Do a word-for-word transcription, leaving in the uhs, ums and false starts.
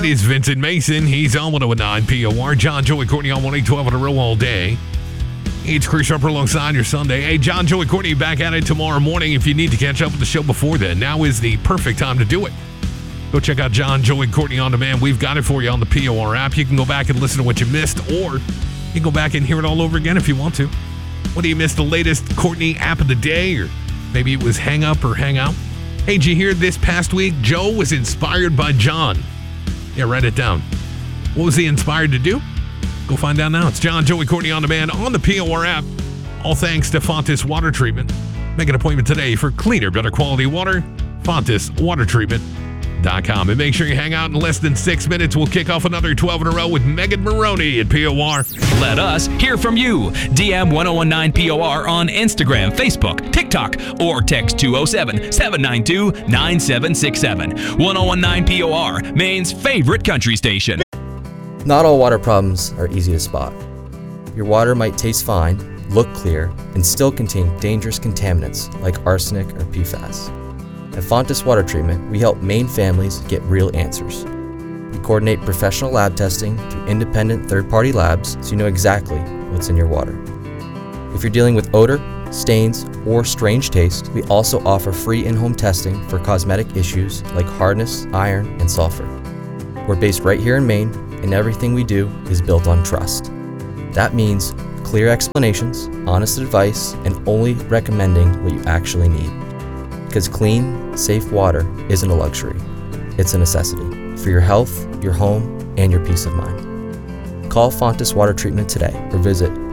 That is Vincent Mason. He's on one oh nine P O R. John, Joey, Courtney on one eight twelve on a roll all day. It's Chris Harper alongside your Sunday. Hey, John, Joey, Courtney back at it tomorrow morning. If you need to catch up with the show before then, now is the perfect time to do it. Go check out John, Joey, Courtney on demand. We've got it for you on the P O R app. You can go back and listen to what you missed, or you can go back and hear it all over again if you want to. Whether you missed the latest Courtney app of the day, or maybe it was Hang Up or Hang Out. Hey, did you hear this past week? Joe was inspired by John. Yeah, write it down. What was he inspired to do? Go find out now. It's John, Joey, Courtney on demand on the P O R app. All thanks to Fontis Water Treatment. Make an appointment today for cleaner, better quality water. Fontis Water Treatment dot com. And make sure you hang out in less than six minutes. We'll kick off another twelve in a row with Megan Maroney at P O R. Let us hear from you. D M ten nineteen P O R on Instagram, Facebook, TikTok, or text two oh seven, seven nine two, nine seven six seven. ten nineteen P O R, Maine's favorite country station. Not all water problems are easy to spot. Your water might taste fine, look clear, and still contain dangerous contaminants like arsenic or P FAS. At Fontis Water Treatment, we help Maine families get real answers. We coordinate professional lab testing through independent third-party labs so you know exactly what's in your water. If you're dealing with odor, stains, or strange taste, we also offer free in-home testing for cosmetic issues like hardness, iron, and sulfur. We're based right here in Maine, and everything we do is built on trust. That means clear explanations, honest advice, and only recommending what you actually need. Because clean, safe water isn't a luxury, it's a necessity for your health, your home, and your peace of mind. Call Fontis Water Treatment today or visit